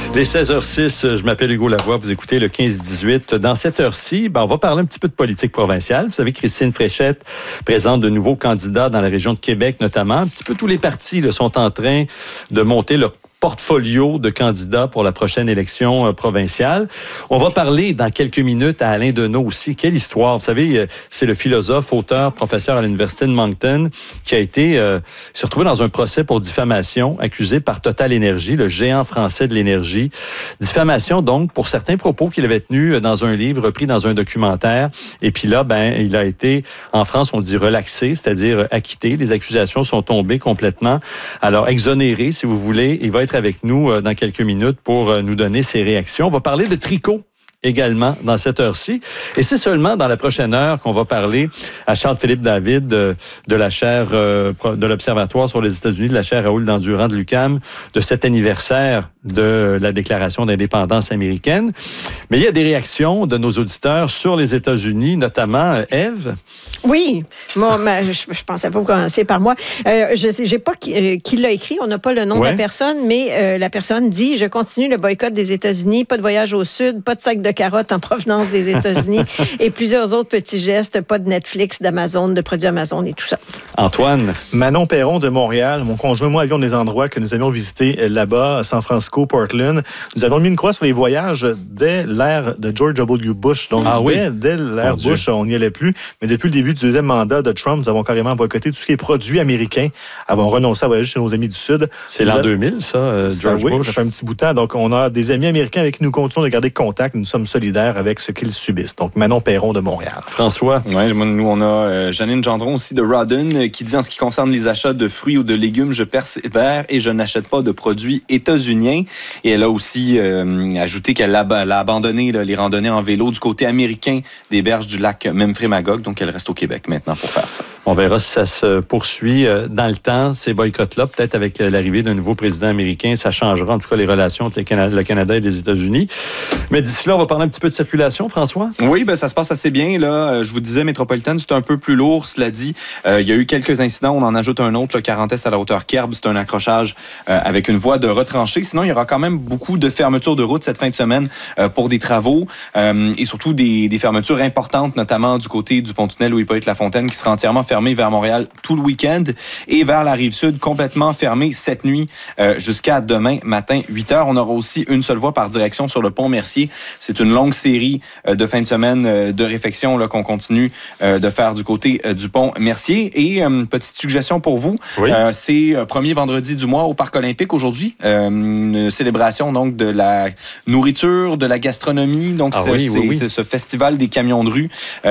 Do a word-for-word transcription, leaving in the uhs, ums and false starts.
Les seize heures six, je m'appelle Hugo Lavoie, vous écoutez le quinze dix-huit. Dans cette heure-ci, ben, on va parler un petit peu de politique provinciale. Vous savez, Christine Fréchette présente de nouveaux candidats dans la région de Québec notamment. Un petit peu tous les partis là, sont en train de monter leur portfolio de candidats pour la prochaine élection euh, provinciale. On va parler dans quelques minutes à Alain Deneau aussi. Quelle histoire! Vous savez, euh, c'est le philosophe, auteur, professeur à l'Université de Moncton qui a été euh, se retrouvé dans un procès pour diffamation, accusé par Total Énergie, le géant français de l'énergie. Diffamation, donc, pour certains propos qu'il avait tenus dans un livre, repris dans un documentaire. Et puis là, ben, il a été, en France, on dit relaxé, c'est-à-dire acquitté. Les accusations sont tombées complètement. Alors, exonéré, si vous voulez. Il va être avec nous dans quelques minutes pour nous donner ses réactions. On va parler de tricot également dans cette heure-ci. Et c'est seulement dans la prochaine heure qu'on va parler à Charles-Philippe David de, de la chaire euh, de l'Observatoire sur les États-Unis, de la chaire Raoul Dandurand de l'U Q A M, de cet anniversaire de la Déclaration d'indépendance américaine. Mais il y a des réactions de nos auditeurs sur les États-Unis, notamment Ève. Oui, moi, ma, je, je pensais pas commencer par moi. Euh, je sais, j'ai pas qui, euh, qui l'a écrit, on n'a pas le nom ouais. de la personne, mais euh, la personne dit « Je continue le boycott des États-Unis, pas de voyage au Sud, pas de sac de carottes en provenance des États-Unis et plusieurs autres petits gestes, pas de Netflix, d'Amazon, de produits Amazon et tout ça. » Antoine. Manon Perron de Montréal. Mon conjoint et moi avions des endroits que nous avions visités là-bas, San Francisco, Portland. Nous avons mis une croix sur les voyages dès l'ère de George W. Bush. Donc, ah oui? dès, dès l'ère Mon Bush, Dieu. on n'y allait plus. Mais depuis le début du deuxième mandat de Trump, nous avons carrément boycotté tout ce qui est produits américains. Avons renoncé à voyager chez nos amis du Sud. C'est l'an deux mille, ça, euh, George ça, oui, Bush? Ça fait un petit bout de temps. Donc, on a des amis américains avec qui nous continuons de garder contact. Nous sommes solidaires avec ce qu'ils subissent. Donc, Manon Perron de Montréal. François. Oui, nous, on a euh, Janine Gendron aussi de Rawdon euh, qui dit en ce qui concerne les achats de fruits ou de légumes, je persévère et je n'achète pas de produits états-uniens. Et elle a aussi euh, ajouté qu'elle a, elle a abandonné là, les randonnées en vélo du côté américain des berges du lac Memphremagog. Donc, elle reste au Québec maintenant pour faire ça. On verra si ça se poursuit euh, dans le temps, ces boycotts-là. Peut-être avec l'arrivée d'un nouveau président américain, ça changera en tout cas les relations entre le Canada, le Canada et les États-Unis. Mais d'ici là, on va parler un petit peu de circulation, François? Oui, ben ça se passe assez bien. Là. Je vous disais, métropolitaine, c'est un peu plus lourd. Cela dit, euh, il y a eu quelques incidents. On en ajoute un autre, le quarante Est à la hauteur Kerb. C'est un accrochage euh, avec une voie de retranchée. Sinon, il y aura quand même beaucoup de fermetures de route cette fin de semaine euh, pour des travaux euh, et surtout des, des fermetures importantes, notamment du côté du pont-tunnel Louis-Hippolyte-Lafontaine qui sera entièrement fermé vers Montréal tout le week-end et vers la Rive-Sud complètement fermé cette nuit euh, jusqu'à demain matin huit heures. On aura aussi une seule voie par direction sur le pont Mercier. C'est une longue série euh, de fin de semaine euh, de réfection là, qu'on continue euh, de faire du côté euh, du pont Mercier. Et euh, petite suggestion pour vous, oui. euh, c'est euh, premier vendredi du mois au Parc olympique aujourd'hui. Euh, une célébration donc de la nourriture, de la gastronomie. Donc, ah c'est, oui, c'est, oui, oui. c'est ce festival des camions de rue. Euh,